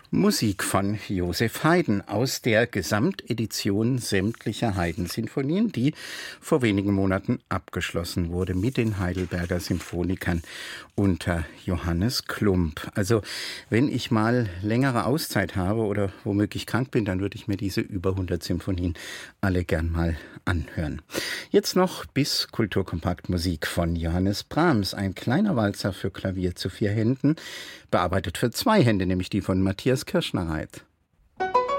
Musik von Joseph Haydn aus der Gesamtedition sämtlicher Haydn-Sinfonien, die vor wenigen Monaten abgeschlossen wurde mit den Heidelberger Symphonikern unter Johannes Klumpp. Also wenn ich mal längere Auszeit habe oder womöglich krank bin, dann würde ich mir diese über 100 Symphonien alle gern mal anhören. Jetzt noch bis Kulturkompakt Musik von Johannes Brahms, ein kleiner Walzer für Klavier zu 4 Händen, bearbeitet für 2 Hände, nämlich die von Matthias Kirschner-Reit.